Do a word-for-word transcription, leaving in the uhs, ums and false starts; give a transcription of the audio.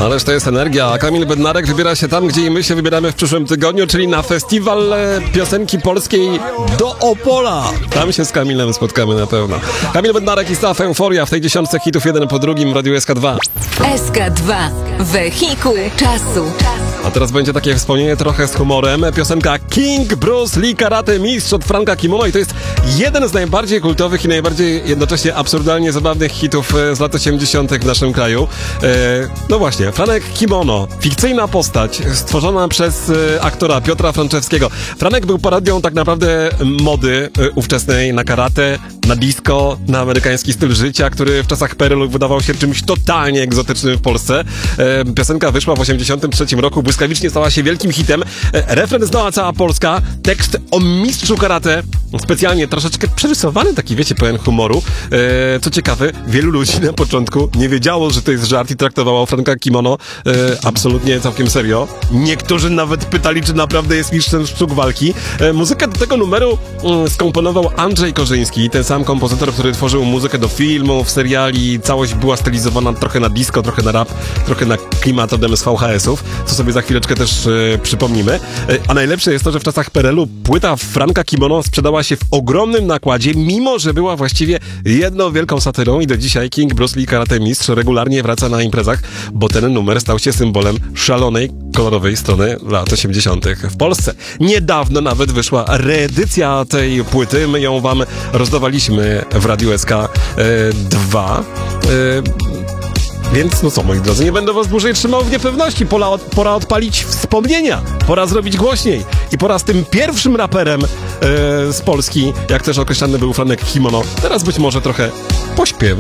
Ależ to jest energia. Kamil Bednarek wybiera się tam, gdzie i my się wybieramy w przyszłym tygodniu, czyli na festiwal piosenki polskiej do Opola. Tam się z Kamilem spotkamy na pewno. Kamil Bednarek i Staff Euforia w tej dziesiątce hitów jeden po drugim w Radiu S K dwa. S K dwa. Wehikuł czasu. A teraz będzie takie wspomnienie trochę z humorem. Piosenka King Bruce Lee Karate Mistrz od Franka Kimono i to jest jeden z najbardziej kultowych i najbardziej jednocześnie absurdalnie zabawnych hitów z lat osiemdziesiątych w naszym kraju. E, no właśnie, Franek Kimono, fikcyjna postać stworzona przez e, aktora Piotra Franczewskiego. Franek był parodią tak naprawdę mody e, ówczesnej na karate, na disco, na amerykański styl życia, który w czasach P R L u wydawał się czymś totalnie egzotycznym w Polsce. E, piosenka wyszła w osiemdziesiątym trzecim roku, błyskawicznie stała się wielkim hitem. E, refren znała cała Polska, tekst o mistrzu karate, specjalnie troszeczkę przerysowany, taki wiecie, pełen humoru. E, co ciekawe, wielu ludzi na początku nie wiedziało, że to jest żart i traktowało Franka Kimono e, absolutnie całkiem serio. Niektórzy nawet pytali, czy naprawdę jest mistrzem sztuk walki. E, muzykę do tego numeru e, skomponował Andrzej Korzyński, ten sam kompozytor, który tworzył muzykę do filmów, seriali. Całość była stylizowana trochę na disco, trochę na rap, trochę na klimat rodem z V H S ów, co sobie za chwileczkę też e, przypomnimy. E, a najlepsze jest to, że w czasach P R L u płyta Franka Kimono sprzedała się w ogromnym nakładzie, mimo że była właściwie jedną wielką satyrą i do dzisiaj King Bruce Lee Karate Mistrz regularnie wraca na imprezach, bo ten numer stał się symbolem szalonej, kolorowej strony lat osiemdziesiątych w Polsce. Niedawno nawet wyszła reedycja tej płyty, my ją wam rozdawaliśmy w Radiu S K dwa. Więc no co, moi drodzy, nie będę was dłużej trzymał w niepewności. Pora, od, pora odpalić wspomnienia, pora zrobić głośniej i pora z tym pierwszym raperem e, z Polski, jak też określany był Franek Kimono, teraz być może trochę pośpiewa.